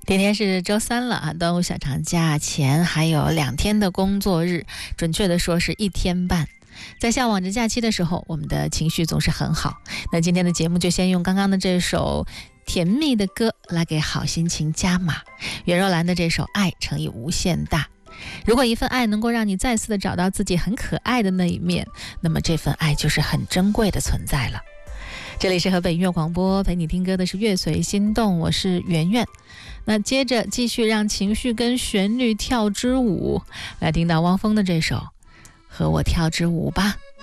今天是周三了啊，端午小长假前还有2天的工作日，准确的说是1天半。在向往着假期的时候，我们的情绪总是很好。那今天的节目就先用刚刚的这首甜蜜的歌来给好心情加码，袁若兰的这首《爱乘以无限大》。如果一份爱能够让你再次的找到自己很可爱的那一面，那么这份爱就是很珍贵的存在了。这里是河北音乐广播，陪你听歌的是乐随心动，我是圆圆。那接着继续让情绪跟旋律跳支舞，来听到汪峰的这首《和我跳支舞吧》。